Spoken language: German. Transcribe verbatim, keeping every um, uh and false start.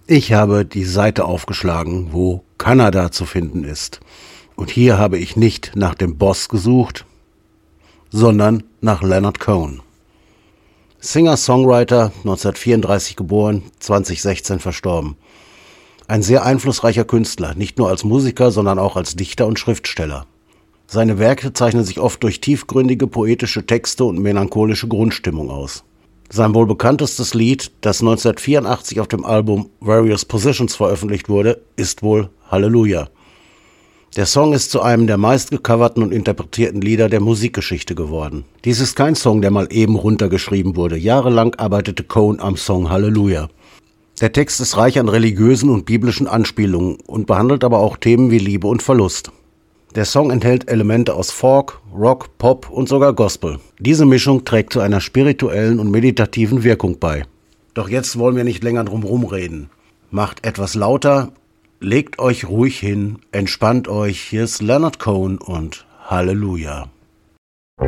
Ich habe die Seite aufgeschlagen, wo Kanada zu finden ist. Und hier habe ich nicht nach dem Boss gesucht, sondern nach Leonard Cohen. Singer-Songwriter, neunzehnhundertvierunddreißig geboren, zweitausendsechzehn verstorben. Ein sehr einflussreicher Künstler, nicht nur als Musiker, sondern auch als Dichter und Schriftsteller. Seine Werke zeichnen sich oft durch tiefgründige poetische Texte und melancholische Grundstimmung aus. Sein wohl bekanntestes Lied, das neunzehnhundertvierundachtzig auf dem Album Various Positions veröffentlicht wurde, ist wohl Halleluja. Der Song ist zu einem der meistgecoverten und interpretierten Lieder der Musikgeschichte geworden. Dies ist kein Song, der mal eben runtergeschrieben wurde. Jahrelang arbeitete Cohen am Song Halleluja. Der Text ist reich an religiösen und biblischen Anspielungen und behandelt aber auch Themen wie Liebe und Verlust. Der Song enthält Elemente aus Folk, Rock, Pop und sogar Gospel. Diese Mischung trägt zu einer spirituellen und meditativen Wirkung bei. Doch jetzt wollen wir nicht länger drum rumreden. Macht etwas lauter, legt euch ruhig hin, entspannt euch. Hier ist Leonard Cohen und Halleluja.